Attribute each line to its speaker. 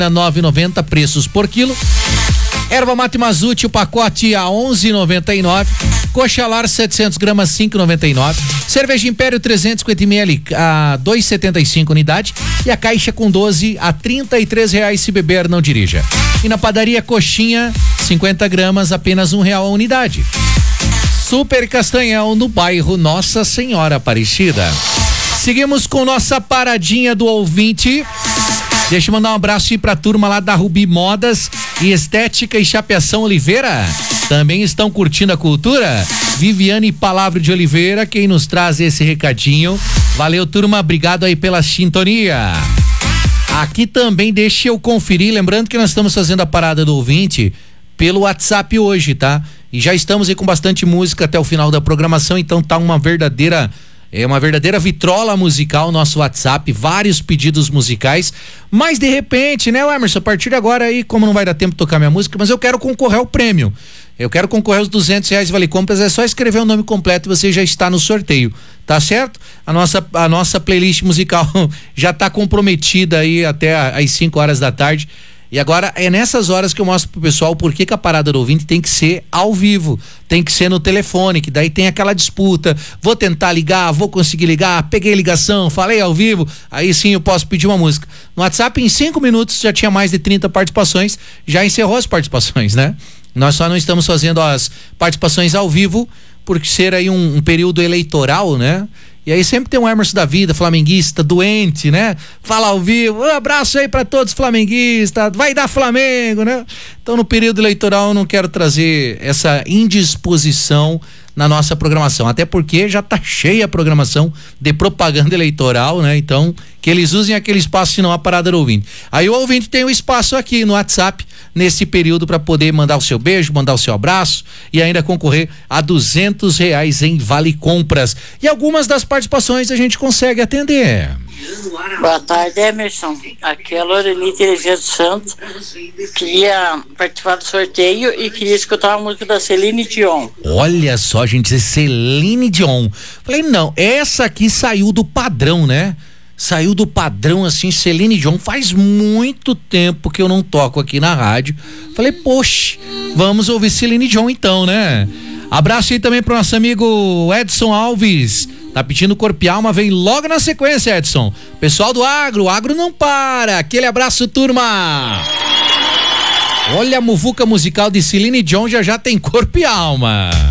Speaker 1: 9,90 preços por quilo. Erva mate Mazute, o pacote a 11,99. Coxa Lar 700 gramas 5,99. Cerveja Império 350 ml a 2,75 unidade. E a caixa com 12 a R$33. Se beber, não dirija. E na padaria Coxinha 50 gramas apenas R$1 a unidade. Super Castanhal no bairro Nossa Senhora Aparecida. Seguimos com nossa paradinha do ouvinte. Deixa eu mandar um abraço aí pra turma lá da Rubi Modas e Estética e Chapeação Oliveira. Também estão curtindo a cultura. Viviane Palavra de Oliveira, quem nos traz esse recadinho. Valeu, turma, obrigado aí pela sintonia. Aqui também deixa eu conferir, lembrando que nós estamos fazendo a parada do ouvinte pelo WhatsApp hoje, tá? E já estamos aí com bastante música até o final da programação, então tá uma verdadeira vitrola musical, nosso WhatsApp, vários pedidos musicais, mas de repente, né, Emerson, a partir de agora aí, como não vai dar tempo de tocar minha música, mas eu quero concorrer ao prêmio, eu quero concorrer aos R$200 Vale Compras, é só escrever o nome completo e você já está no sorteio, tá certo? A nossa playlist musical já tá comprometida aí até às 5 horas da tarde. E agora é nessas horas que eu mostro pro pessoal por que a parada do ouvinte tem que ser ao vivo, tem que ser no telefone, que daí tem aquela disputa, vou tentar ligar, vou conseguir ligar, peguei ligação, falei ao vivo, aí sim eu posso pedir uma música. No WhatsApp em 5 minutos já tinha mais de 30 participações, já encerrou as participações, né? Nós só não estamos fazendo as participações ao vivo por ser aí um período eleitoral, né? E aí sempre tem um Emerson da vida, flamenguista, doente, né? Fala ao vivo, um abraço aí pra todos flamenguistas, vai dar Flamengo, né? Então no período eleitoral eu não quero trazer essa indisposição na nossa programação, até porque já tá cheia a programação de propaganda eleitoral, né? Então, que eles usem aquele espaço, senão a parada do ouvinte. Aí o ouvinte tem um espaço aqui no WhatsApp, nesse período, para poder mandar o seu beijo, mandar o seu abraço e ainda concorrer a R$200 em Vale Compras. E algumas das participações a gente consegue atender.
Speaker 2: Boa tarde, Emerson. Aqui é a Loreni Teresia dos Santos. Queria participar do sorteio e queria escutar a música da Celine Dion.
Speaker 1: Olha só, gente, Celine Dion. Falei, não, essa aqui saiu do padrão, né? Saiu do padrão, assim, Celine Dion. Faz muito tempo que eu não toco aqui na rádio. Falei, poxa, vamos ouvir Celine Dion então, né? Abraço aí também pro nosso amigo Edson Alves. Tá pedindo Corpo e Alma, vem logo na sequência, Edson. Pessoal do Agro, o Agro não para. Aquele abraço, turma. Olha a muvuca musical de Celine Dion, já tem Corpo e Alma.